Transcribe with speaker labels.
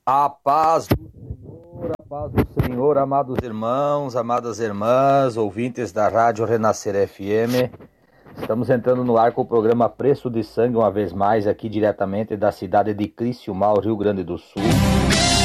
Speaker 1: A paz do Senhor, amados irmãos, amadas irmãs, ouvintes da Rádio Renascer FM. Estamos entrando no ar com o programa Preço de Sangue, uma vez mais, aqui diretamente da cidade de Criciúmal, Rio Grande do Sul.